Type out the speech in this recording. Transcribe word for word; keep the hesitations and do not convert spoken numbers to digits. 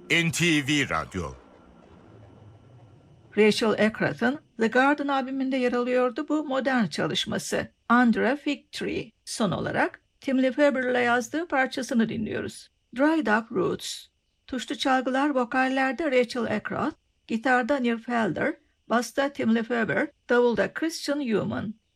N T V Radyo. Rachel Eckroth'ın The Garden albümünde yer alıyordu bu modern çalışması. Under a Fig Tree. Son olarak Tim Lefebvre'la yazdığı parçasını dinliyoruz. Dried Up Roots. Tuşlu çalgılar vokallerde Rachel Eckroth, gitarda Neil Felder, basta Tim Lefebvre, davulda Christian Human.